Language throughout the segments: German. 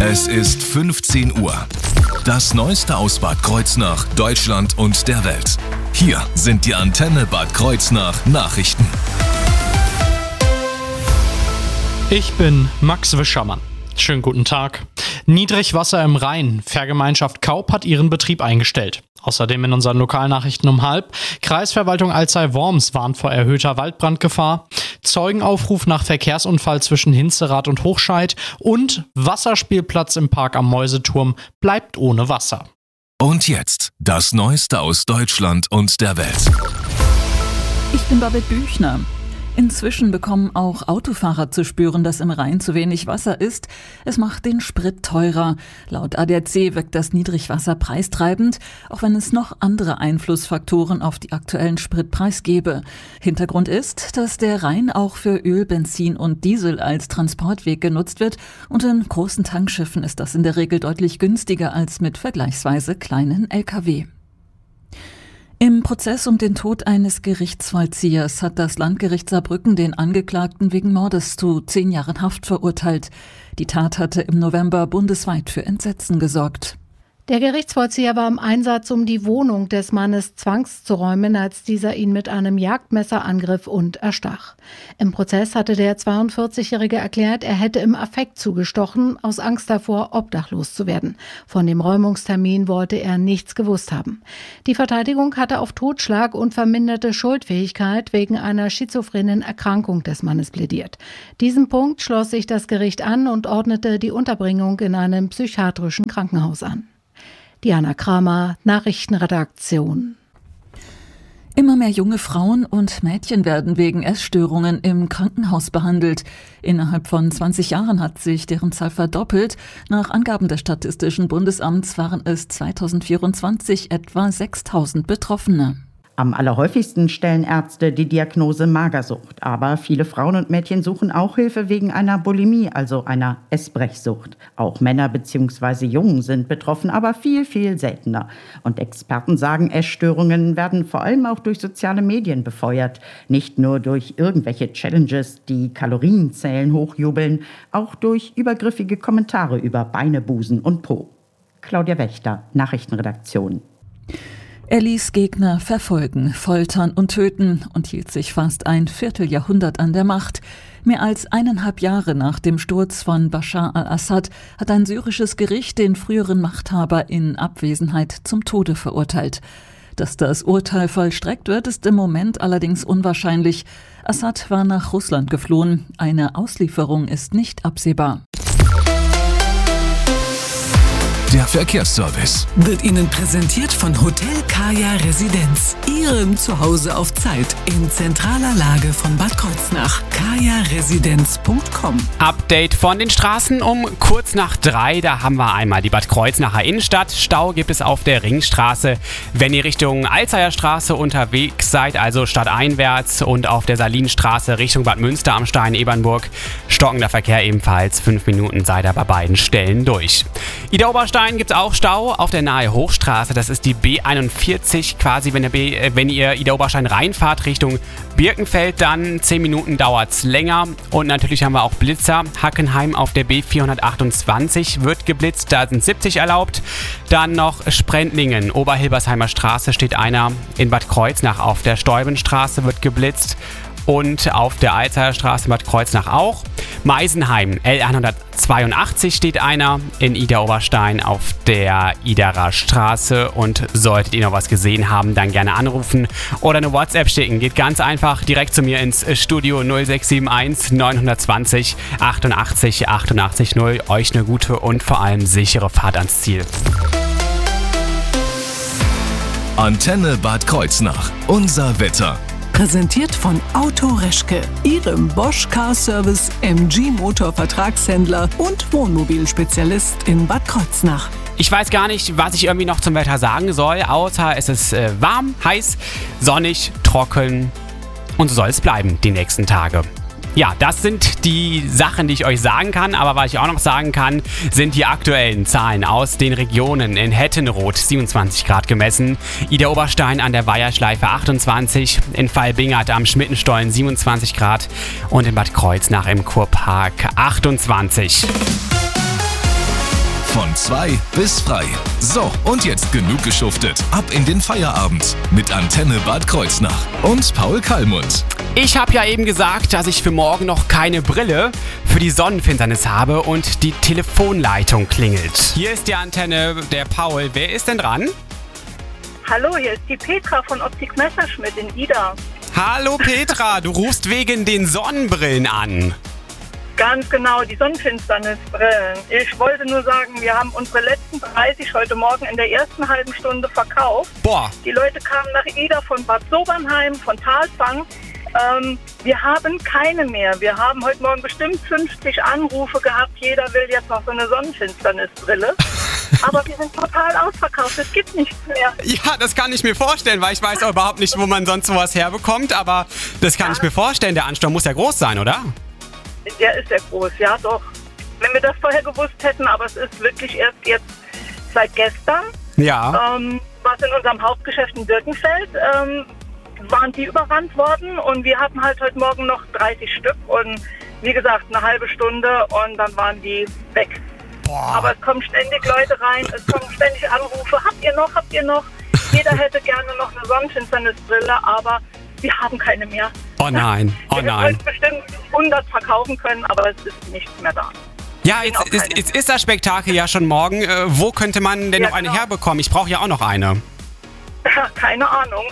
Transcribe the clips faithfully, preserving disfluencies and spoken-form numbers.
Es ist fünfzehn Uhr. Das Neueste aus Bad Kreuznach, Deutschland und der Welt. Hier sind die Antenne Bad Kreuznach Nachrichten. Ich bin Max Wischermann. Schönen guten Tag. Niedrigwasser im Rhein. Fahrgemeinschaft Kaup hat ihren Betrieb eingestellt. Außerdem in unseren Lokalnachrichten um halb. Kreisverwaltung Alzey-Worms warnt vor erhöhter Waldbrandgefahr. Zeugenaufruf nach Verkehrsunfall zwischen Hinzerath und Hochscheid. Und Wasserspielplatz im Park am Mäuseturm bleibt ohne Wasser. Und jetzt das Neueste aus Deutschland und der Welt. Ich bin Babette Büchner. Inzwischen bekommen auch Autofahrer zu spüren, dass im Rhein zu wenig Wasser ist. Es macht den Sprit teurer. Laut A D A C wirkt das Niedrigwasser preistreibend, auch wenn es noch andere Einflussfaktoren auf die aktuellen Spritpreis gebe. Hintergrund ist, dass der Rhein auch für Öl, Benzin und Diesel als Transportweg genutzt wird und in großen Tankschiffen ist das in der Regel deutlich günstiger als mit vergleichsweise kleinen L K W. Im Prozess um den Tod eines Gerichtsvollziehers hat das Landgericht Saarbrücken den Angeklagten wegen Mordes zu zehn Jahren Haft verurteilt. Die Tat hatte im November bundesweit für Entsetzen gesorgt. Der Gerichtsvollzieher war im Einsatz, um die Wohnung des Mannes zwangszuräumen, als dieser ihn mit einem Jagdmesser angriff und erstach. Im Prozess hatte der zweiundvierzigjährige erklärt, er hätte im Affekt zugestochen, aus Angst davor, obdachlos zu werden. Von dem Räumungstermin wollte er nichts gewusst haben. Die Verteidigung hatte auf Totschlag und verminderte Schuldfähigkeit wegen einer schizophrenen Erkrankung des Mannes plädiert. Diesem Punkt schloss sich das Gericht an und ordnete die Unterbringung in einem psychiatrischen Krankenhaus an. Diana Kramer, Nachrichtenredaktion. Immer mehr junge Frauen und Mädchen werden wegen Essstörungen im Krankenhaus behandelt. Innerhalb von zwanzig Jahren hat sich deren Zahl verdoppelt. Nach Angaben des Statistischen Bundesamts waren es zweitausendvierundzwanzig etwa sechstausend Betroffene. Am allerhäufigsten stellen Ärzte die Diagnose Magersucht. Aber viele Frauen und Mädchen suchen auch Hilfe wegen einer Bulimie, also einer Essbrechsucht. Auch Männer bzw. Jungen sind betroffen, aber viel, viel seltener. Und Experten sagen, Essstörungen werden vor allem auch durch soziale Medien befeuert. Nicht nur durch irgendwelche Challenges, die Kalorienzählen hochjubeln, auch durch übergriffige Kommentare über Beine, Busen und Po. Claudia Wächter, Nachrichtenredaktion. Er ließ Gegner verfolgen, foltern und töten und hielt sich fast ein Vierteljahrhundert an der Macht. Mehr als eineinhalb Jahre nach dem Sturz von Bashar al-Assad hat ein syrisches Gericht den früheren Machthaber in Abwesenheit zum Tode verurteilt. Dass das Urteil vollstreckt wird, ist im Moment allerdings unwahrscheinlich. Assad war nach Russland geflohen. Eine Auslieferung ist nicht absehbar. Der Verkehrsservice wird Ihnen präsentiert von Hotel Kaya Residenz. Ihrem Zuhause auf Zeit in zentraler Lage von Bad Kreuznach. kaya residenz punkt com. Update von den Straßen um kurz nach drei. Da haben wir einmal die Bad Kreuznacher Innenstadt. Stau gibt es auf der Ringstraße. Wenn ihr Richtung Alzeyer Straße unterwegs seid, also stadteinwärts, und auf der Salinstraße Richtung Bad Münster am Stein-Ebernburg, stockender Verkehr ebenfalls. Fünf Minuten seid ihr bei beiden Stellen durch. Ida Oberstein gibt es auch Stau auf der Nahe Hochstraße. Das ist die B einundvierzig, quasi wenn ihr, B, äh, wenn ihr Ida Oberstein reinfahrt Richtung Birkenfeld, dann zehn Minuten dauert es länger. Und natürlich haben wir auch Blitzer. Hackenheim auf der B vierhundertachtundzwanzig wird geblitzt, da sind siebzig erlaubt. Dann noch Sprendlingen, Oberhilbersheimer Straße steht einer. In Bad Kreuznach auf der Steubenstraße wird geblitzt. Und auf der Alzeyer Straße in Bad Kreuznach auch. Meisenheim, L hundertzweiundachtzig steht einer. In Idar-Oberstein auf der Idarer Straße. Und solltet ihr noch was gesehen haben, dann gerne anrufen oder eine WhatsApp schicken. Geht ganz einfach direkt zu mir ins Studio null sechs sieben eins neun zwei null achtundachtzig achtundachtzig null. Euch eine gute und vor allem sichere Fahrt ans Ziel. Antenne Bad Kreuznach. Unser Wetter. Präsentiert von Auto Reschke, Ihrem Bosch Car Service M G Motor Vertragshändler und Wohnmobilspezialist in Bad Kreuznach. Ich weiß gar nicht, was ich irgendwie noch zum Wetter sagen soll, außer es ist äh, warm, heiß, sonnig, trocken und so soll es bleiben die nächsten Tage. Ja, das sind die Sachen, die ich euch sagen kann. Aber was ich auch noch sagen kann, sind die aktuellen Zahlen aus den Regionen. In Hettenroth siebenundzwanzig Grad gemessen, Idar-Oberstein an der Weiherschleife achtundzwanzig, in Vallbingert am Schmittenstollen siebenundzwanzig Grad und in Bad Kreuznach im Kurpark achtundzwanzig. Von zwei bis frei. So, und jetzt genug geschuftet. Ab in den Feierabend mit Antenne Bad Kreuznach und Paul Kallmund. Ich habe ja eben gesagt, dass ich für morgen noch keine Brille für die Sonnenfinsternis habe und die Telefonleitung klingelt. Hier ist die Antenne, der Paul. Wer ist denn dran? Hallo, hier ist die Petra von Optik Messerschmidt in Ida. Hallo Petra, du rufst wegen den Sonnenbrillen an. Ganz genau, die Sonnenfinsternisbrillen. Ich wollte nur sagen, wir haben unsere letzten dreißig heute Morgen in der ersten halben Stunde verkauft. Boah. Die Leute kamen nach Ida von Bad Sobernheim, von Talfang. Ähm, wir haben keine mehr. Wir haben heute Morgen bestimmt fünfzig Anrufe gehabt. Jeder will jetzt noch so eine Sonnenfinsternisbrille. Aber wir sind total ausverkauft. Es gibt nichts mehr. Ja, das kann ich mir vorstellen, weil ich weiß auch überhaupt nicht, wo man sonst sowas herbekommt. Aber das kann ja. ich mir vorstellen. Der Ansturm muss ja groß sein, oder? Der ist sehr groß, ja doch. Wenn wir das vorher gewusst hätten, aber es ist wirklich erst jetzt seit gestern. Ja. Ähm, was in unserem Hauptgeschäft in Birkenfeld ähm, waren die überrannt worden und wir hatten halt heute Morgen noch dreißig Stück und wie gesagt eine halbe Stunde und dann waren die weg. Boah. Aber es kommen ständig Leute rein, es kommen ständig Anrufe, habt ihr noch, habt ihr noch? Jeder hätte gerne noch eine Sonnenfinsternisbrille, aber wir haben keine mehr. Oh nein, oh wir nein. Wir bestimmt hundert verkaufen können, aber es ist nichts mehr da. Ja, jetzt ist, jetzt ist das Spektakel ja schon morgen. Äh, wo könnte man denn ja, noch eine genau. herbekommen? Ich brauche ja auch noch eine. Keine Ahnung.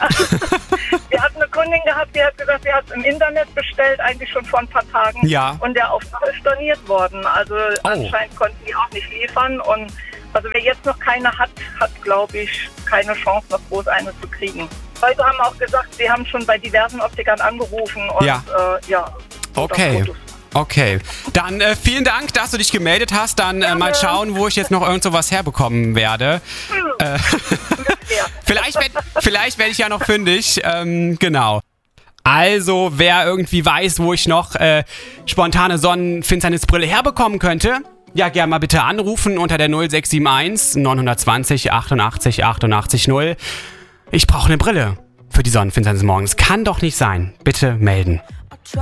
Wir hatten eine Kundin gehabt, die hat gesagt, sie hat es im Internet bestellt, eigentlich schon vor ein paar Tagen. Ja. Und der Auftrag ist storniert worden. Also oh. anscheinend konnten die auch nicht liefern. Und also wer jetzt noch keine hat, hat, glaube ich, keine Chance, noch groß eine zu kriegen. Leute haben auch gesagt, sie haben schon bei diversen Optikern angerufen. Und, ja. Äh, ja. Okay. Okay, dann äh, vielen Dank, dass du dich gemeldet hast. Dann äh, mal schauen, wo ich jetzt noch irgend sowas herbekommen werde. Hm. Äh, vielleicht werd, vielleicht werde ich ja noch fündig. Ähm, genau. Also, wer irgendwie weiß, wo ich noch äh, spontane Sonnenfinsternisbrille herbekommen könnte, ja, gerne mal bitte anrufen unter der null sechs sieben eins neun zwei null achtundachtzig achtundachtzig null. Ich brauche eine Brille für die Sonnenfinsternis morgens. Kann doch nicht sein. Bitte melden.